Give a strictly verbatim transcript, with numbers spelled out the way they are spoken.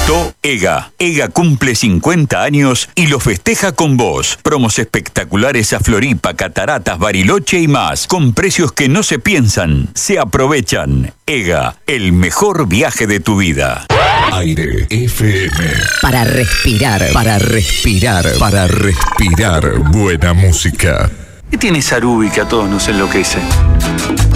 Auto EGA. EGA cumple cincuenta años y lo festeja con vos. Promos espectaculares a Floripa, Cataratas, Bariloche y más. Con precios que no se piensan, se aprovechan. EGA, el mejor viaje de tu vida. Aire F M. Para respirar, Para respirar, para respirar buena música. ¿Qué tiene Sarubi que a todos nos enloquece?